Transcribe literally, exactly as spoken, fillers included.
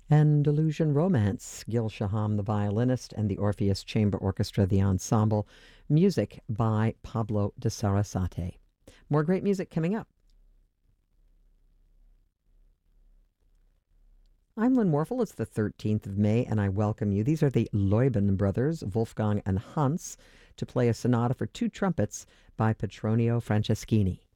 Andalusian Romance, Gil Shaham, the violinist, and the Orpheus Chamber Orchestra, the ensemble. Music by Pablo de Sarasate. More great music coming up. I'm Lynn Warfel. It's the thirteenth of May, and I welcome you. These are the Leuben brothers, Wolfgang and Hans, to play a sonata for two trumpets by Petronio Franceschini.